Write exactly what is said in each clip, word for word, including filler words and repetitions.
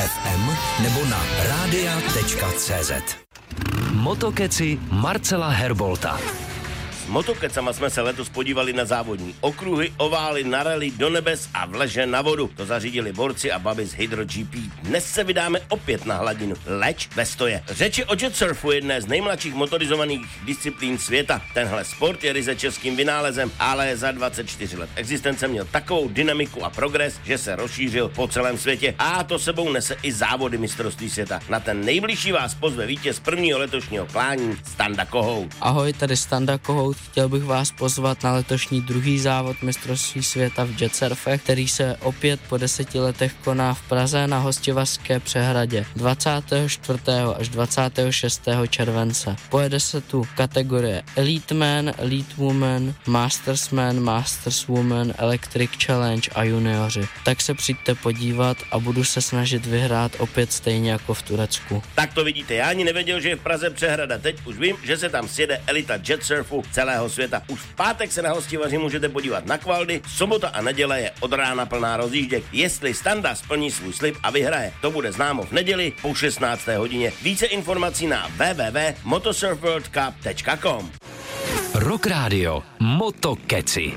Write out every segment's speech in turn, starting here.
ef em nebo na rádia tečka cé zet. Motokeci Marcela Herbolta. S motokecama jsme se letos podívali na závodní okruhy, ovály, na rally, do nebes a vleže na vodu. To zařídili borci a babi z Hydro G P. Dnes se vydáme opět na hladinu, leč ve stoje. Řeči o jetsurfu, jedné z nejmladších motorizovaných disciplín světa. Tenhle sport je ryze českým vynálezem, ale za dvacet čtyři let existence měl takovou dynamiku a progres, že se rozšířil po celém světě. A to sebou nese i závody mistrovství světa. Na ten nejbližší vás pozve vítěz prvního letošního klání Standa Kohout. Ahoj, tady Standa Kohout. Chtěl bych vás pozvat na letošní druhý závod mistrovství světa v jetsurfech, který se opět po deseti letech koná v Praze na Hostivařské přehradě dvacátého čtvrtého až dvacátého šestého července. Pojede se tu kategorie Elite Man, Elite Woman, Mastersman, Masterswoman, Electric Challenge a junioři. Tak se přijďte podívat a budu se snažit vyhrát opět stejně jako v Turecku. Tak to vidíte, já ani nevěděl, že je v Praze přehrada. Teď už vím, že se tam sjede elita jetsurfu celého světa. Už v pátek se na Hostivaři můžete podívat na kvaldy, sobota a neděle je od rána plná rozjížděk. Jestli Standa splní svůj slib a vyhraje, to bude známo v neděli po šestnácté hodině. Více informací na w w w tečka motosurfworldcup tečka com. Rock Radio Motokeci.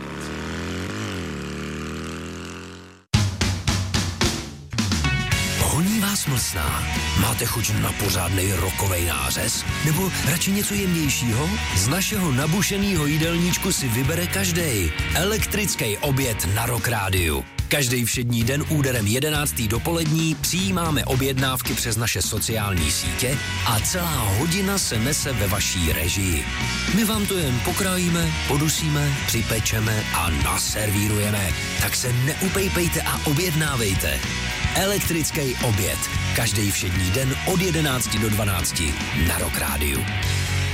Honí vás mlsná? Máte chuť na pořádnej rokovej nářez? Nebo radši něco jemnějšího? Z našeho nabušenýho jídelníčku si vybere každej. Elektrický oběd na Rock Rádiu. Každý všední den úderem jedenáctý dopolední přijímáme objednávky přes naše sociální sítě a celá hodina se nese ve vaší režii. My vám to jen pokrájíme, podusíme, připečeme a naservírujeme. Tak se neupejpejte a objednávejte. Elektrický oběd. Každý všední den od jedenácti do dvanácti na Rock Rádiu.